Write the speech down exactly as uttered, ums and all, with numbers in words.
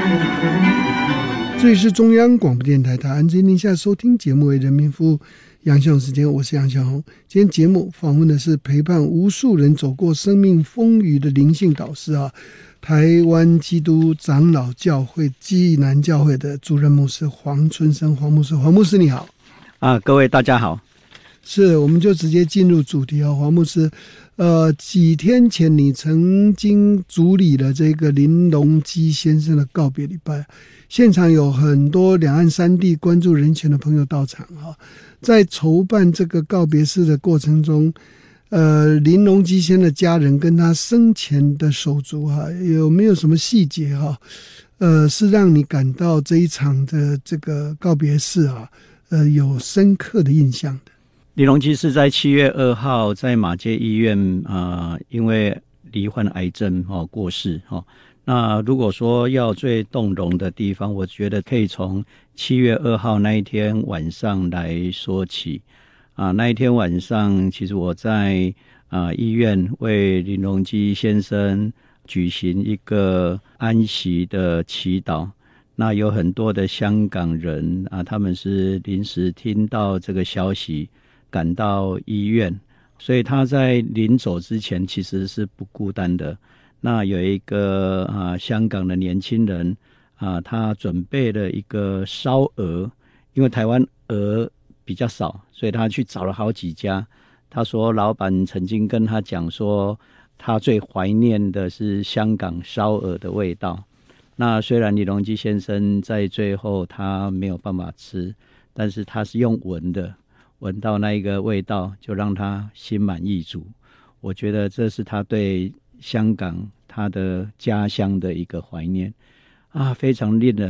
这里是中央广播电台台湾之音，您现在收听节目为人民服务杨小红时间，我是杨小红。今天节目访问的是陪伴无数人走过生命风雨的灵性导师啊，台湾基督长老教会基南教会的主任牧师黄春生黄牧师。黄牧师你好。 啊，各位大家好。 是，我们就直接进入主题啊，黄牧师。呃，几天前你曾经主理了这个林隆基先生的告别礼拜，现场有很多两岸三地关注人权的朋友到场啊。在筹办这个告别式的过程中，呃，林隆基先生的家人跟他生前的手足哈、啊，有没有什么细节哈、啊？呃，是让你感到这一场的这个告别式啊，呃，有深刻的印象的？ 林隆基是在七月二号在马偕医院啊、呃，因为罹患癌症哦过世哦。那如果说要最动容的地方，我觉得可以从七月二号那一天晚上来说起啊。那一天晚上，其实我在啊医院为林隆基先生举行一个安息的祈祷。那有很多的香港人啊，他们是临时听到这个消息赶到医院，所以他在临走之前其实是不孤单的。那有一个啊香港的年轻人啊，他准备了一个烧鹅，因为台湾鹅比较少，所以他去找了好几家。他说老板曾经跟他讲说，他最怀念的是香港烧鹅的味道。那虽然林隆基先生在最后他没有办法吃，但是他是用闻的，闻到那一个味道就让他心满意足。我觉得这是他对香港他的家乡的一个怀念啊，非常令人